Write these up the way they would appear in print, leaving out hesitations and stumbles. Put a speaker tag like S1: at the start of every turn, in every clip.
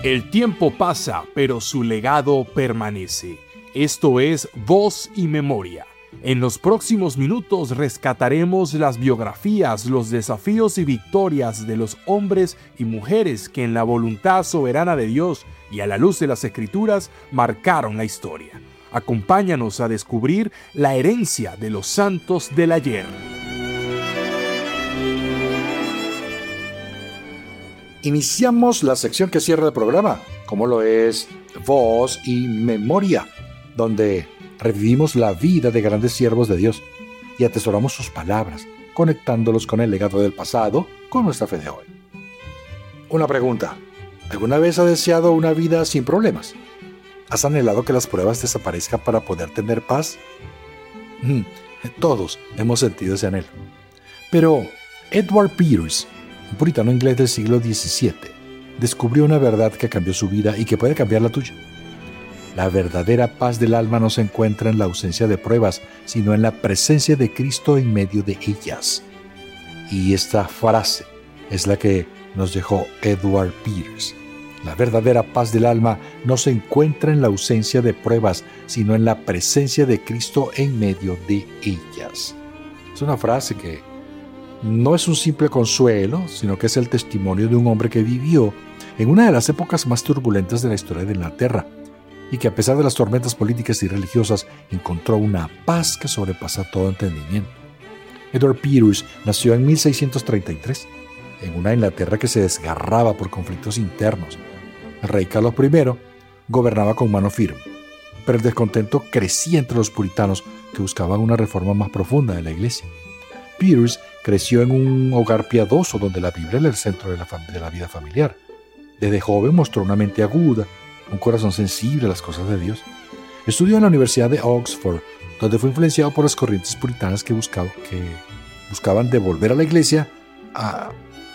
S1: El tiempo pasa, pero su legado permanece. Esto es Voz y Memoria. En los próximos minutos rescataremos las biografías, los desafíos y victorias de los hombres y mujeres que en la voluntad soberana de Dios y a la luz de las Escrituras marcaron la historia. Acompáñanos a descubrir la herencia de los santos del ayer.
S2: Iniciamos la sección que cierra el programa, como lo es Voz y Memoria, donde revivimos la vida de grandes siervos de Dios y atesoramos sus palabras, conectándolos con el legado del pasado, con nuestra fe de hoy. Una pregunta: ¿alguna vez has deseado una vida sin problemas? ¿Has anhelado que las pruebas desaparezcan para poder tener paz? Todos hemos sentido ese anhelo. Pero Edward Peters, un puritano inglés del siglo XVII, descubrió una verdad que cambió su vida y que puede cambiar la tuya. La verdadera paz del alma no se encuentra en la ausencia de pruebas, sino en la presencia de Cristo en medio de ellas. Y esta frase es la que nos dejó Edward Peters. La verdadera paz del alma no se encuentra en la ausencia de pruebas, sino en la presencia de Cristo en medio de ellas. Es una frase que no es un simple consuelo, sino que es el testimonio de un hombre que vivió en una de las épocas más turbulentas de la historia de Inglaterra y que a pesar de las tormentas políticas y religiosas encontró una paz que sobrepasa todo entendimiento. Edward Peters nació en 1633 en una Inglaterra que se desgarraba por conflictos internos. El rey Carlos I gobernaba con mano firme, pero el descontento crecía entre los puritanos que buscaban una reforma más profunda de la iglesia. Peters creció en un hogar piadoso donde la Biblia era el centro de la vida familiar. Desde joven mostró una mente aguda, un corazón sensible a las cosas de Dios. Estudió en la Universidad de Oxford, donde fue influenciado por las corrientes puritanas que buscaban devolver a la iglesia a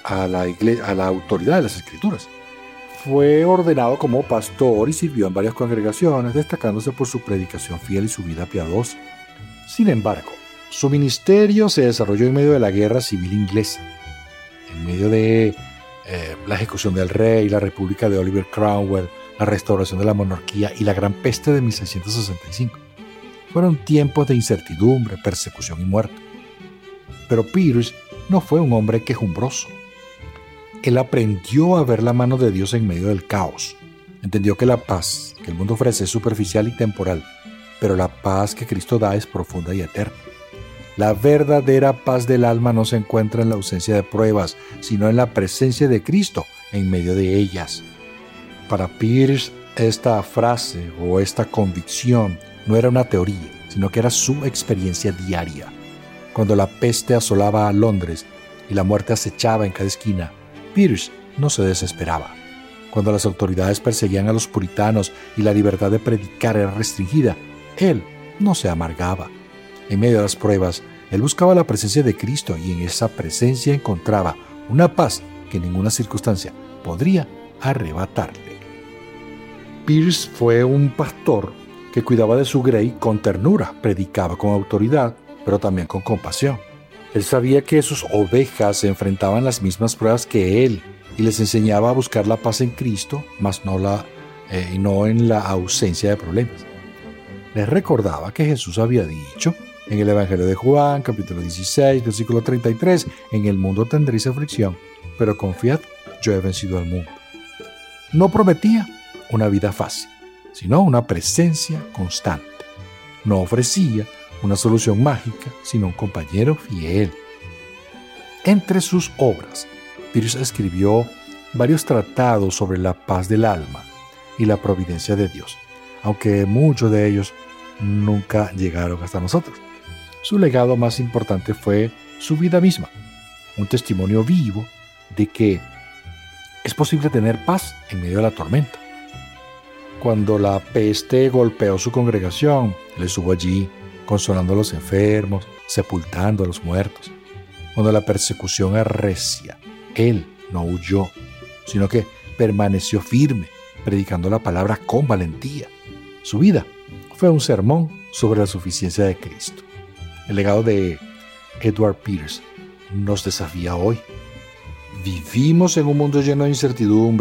S2: la autoridad de las Escrituras. Fue ordenado como pastor y sirvió en varias congregaciones, destacándose por su predicación fiel y su vida piadosa. Sin embargo, su ministerio se desarrolló en medio de la guerra civil inglesa, en medio de la ejecución del rey, la república de Oliver Cromwell, la restauración de la monarquía y la gran peste de 1665. Fueron tiempos de incertidumbre, persecución y muerte. Pero Peters no fue un hombre quejumbroso. Él aprendió a ver la mano de Dios en medio del caos. Entendió que la paz que el mundo ofrece es superficial y temporal, pero la paz que Cristo da es profunda y eterna. La verdadera paz del alma no se encuentra en la ausencia de pruebas, sino en la presencia de Cristo en medio de ellas. Para Peters, esta frase o esta convicción no era una teoría, sino que era su experiencia diaria. Cuando la peste asolaba a Londres y la muerte acechaba en cada esquina, Peters no se desesperaba. Cuando las autoridades perseguían a los puritanos y la libertad de predicar era restringida, él no se amargaba. En medio de las pruebas, él buscaba la presencia de Cristo y en esa presencia encontraba una paz que ninguna circunstancia podría arrebatarle. Peters fue un pastor que cuidaba de su grey con ternura, predicaba con autoridad, pero también con compasión. Él sabía que sus ovejas se enfrentaban las mismas pruebas que él y les enseñaba a buscar la paz en Cristo, mas no en la ausencia de problemas. Les recordaba que Jesús había dicho en el Evangelio de Juan, capítulo 16, versículo 33, en el mundo tendréis aflicción, pero confiad, yo he vencido al mundo. No prometía una vida fácil, sino una presencia constante. No ofrecía una solución mágica, sino un compañero fiel. Entre sus obras, Peters escribió varios tratados sobre la paz del alma y la providencia de Dios, aunque muchos de ellos nunca llegaron hasta nosotros. Su legado más importante fue su vida misma, un testimonio vivo de que es posible tener paz en medio de la tormenta. Cuando la peste golpeó su congregación, él estuvo allí consolando a los enfermos, sepultando a los muertos. Cuando la persecución arrecia, él no huyó, sino que permaneció firme, predicando la palabra con valentía. Su vida fue un sermón sobre la suficiencia de Cristo. El legado de Edward Peters nos desafía hoy. Vivimos en un mundo lleno de incertidumbre,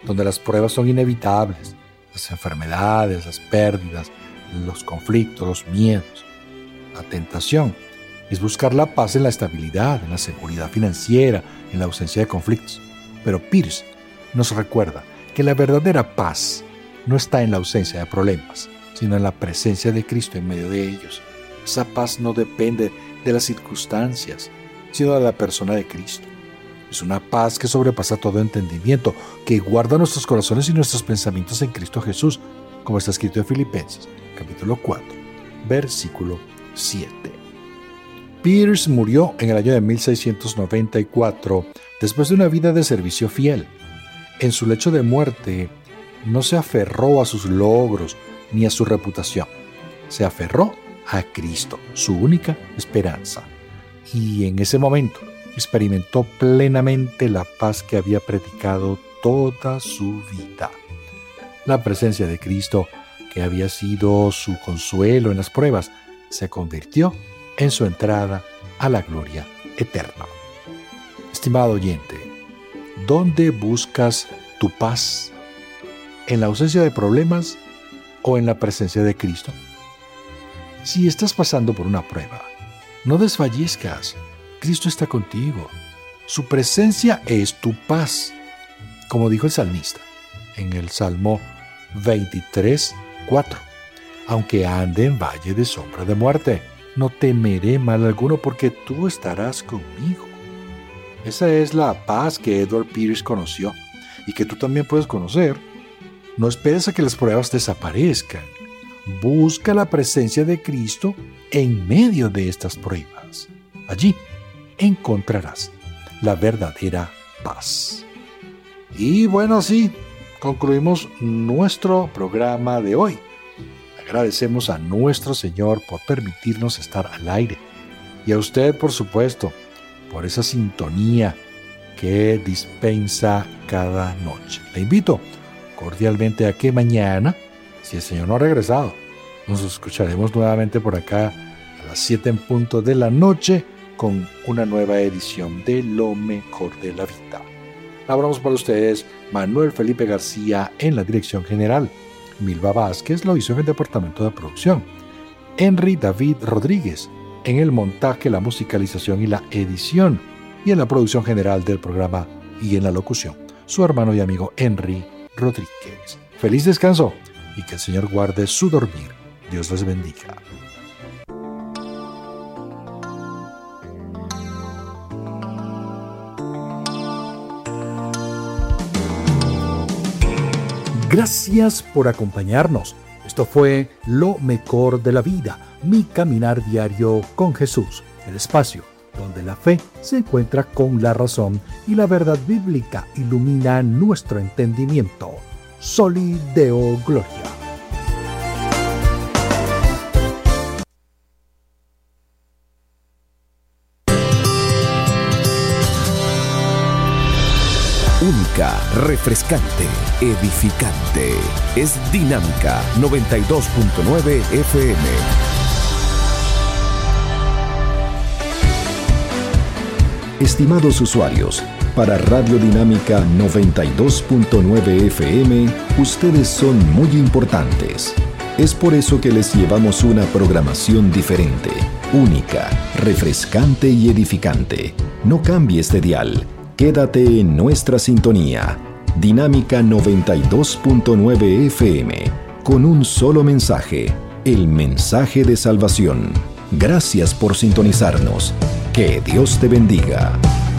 S2: donde las pruebas son inevitables, las enfermedades, las pérdidas, los conflictos, los miedos. La tentación es buscar la paz en la estabilidad, en la seguridad financiera, en la ausencia de conflictos. Pero Peirce nos recuerda que la verdadera paz no está en la ausencia de problemas, sino en la presencia de Cristo en medio de ellos. Esa paz no depende de las circunstancias, sino de la persona de Cristo. Es una paz que sobrepasa todo entendimiento, que guarda nuestros corazones y nuestros pensamientos en Cristo Jesús, como está escrito en Filipenses, capítulo 4, versículo 7. Peirce murió en el año de 1694, después de una vida de servicio fiel. En su lecho de muerte, no se aferró a sus logros ni a su reputación. Se aferró a Cristo, su única esperanza. Y en ese momento experimentó plenamente la paz que había predicado toda su vida. La presencia de Cristo, que había sido su consuelo en las pruebas, se convirtió en su entrada a la gloria eterna. Estimado oyente, ¿dónde buscas tu paz? ¿En la ausencia de problemas o en la presencia de Cristo? Si estás pasando por una prueba, no desfallezcas. Cristo está contigo. Su presencia es tu paz. Como dijo el salmista en el Salmo 23, 4. Aunque ande en valle de sombra de muerte, no temeré mal alguno porque tú estarás conmigo. Esa es la paz que Edward Peirce conoció y que tú también puedes conocer. No esperes a que las pruebas desaparezcan. Busca la presencia de Cristo en medio de estas pruebas. Allí encontrarás la verdadera paz. Y bueno, así concluimos nuestro programa de hoy. Agradecemos a nuestro Señor por permitirnos estar al aire. Y a usted, por supuesto, por esa sintonía que dispensa cada noche. Le invito cordialmente a que mañana, si el Señor no ha regresado, nos escucharemos nuevamente por acá a las 7 en punto de la noche con una nueva edición de Lo Mejor de la Vida. Hablamos para ustedes Manuel Felipe García en la dirección general, Milva Vázquez lo hizo en el departamento de producción, Henry David Rodríguez en el montaje, la musicalización y la edición, y en la producción general del programa y en la locución, su hermano y amigo Henry Rodríguez. Feliz descanso y que el Señor guarde su dormir. Dios les bendiga. Gracias por acompañarnos. Esto fue Lo Mejor de la Vida, mi caminar diario con Jesús, el espacio donde la fe se encuentra con la razón y la verdad bíblica ilumina nuestro entendimiento. Soli Deo Gloria.
S3: Única, refrescante, edificante. Es Dinámica 92.9 FM. Estimados usuarios, para Radio Dinámica 92.9 FM, ustedes son muy importantes. Es por eso que les llevamos una programación diferente, única, refrescante y edificante. No cambies de dial. Quédate en nuestra sintonía, Dinámica 92.9 FM, con un solo mensaje, el mensaje de salvación. Gracias por sintonizarnos. Que Dios te bendiga.